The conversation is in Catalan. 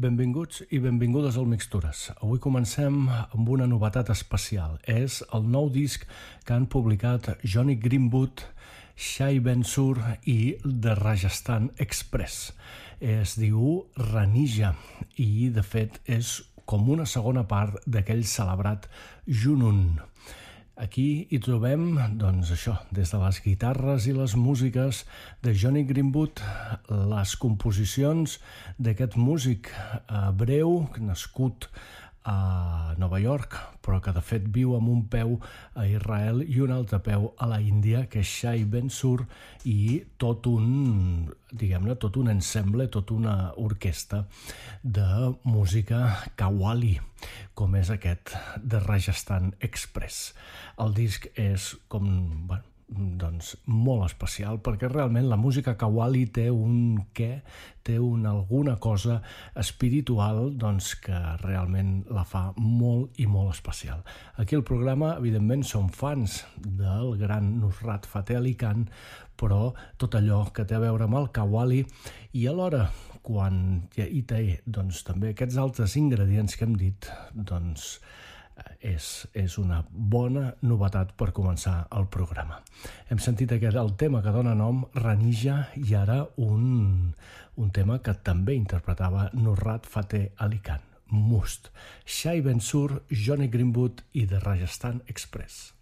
Benvinguts i benvingudes al Mixtures. Avui comencem amb una novetat especial. És el nou disc que han publicat Jonny Greenwood, Shai Ben-Sur i The Rajasthan Express. Es diu Ranija i, de fet, és com una segona part d'aquell celebrat Junun. Aquí hi trobem, doncs això, des de les guitarres i les músiques de Jonny Greenwood, les composicions d'aquest músic hebreu nascut a Nova York, però que de fet viu amb un peu a Israel i un altre peu a la Índia, que és Shai Ben-Sur, i tot un ensemble, tota una orquestra de música qawwali, com és aquest de Rajasthan Express. El disc és molt especial perquè realment la música qawwali té alguna cosa espiritual que realment la fa molt i molt especial. Aquí al programa, evidentment, som fans del gran Nusrat Fateh Ali Khan, però tot allò que té a veure amb el qawwali i alhora quan hi té també aquests altres ingredients que hem dit, és una bona novetat per començar el programa. Hem sentit el tema que dona nom, Ranija, i ara un tema que també interpretava Nusrat Fateh Ali Khan, Must. Shai Ben-Sur, Jonny Greenwood i The Rajasthan Express.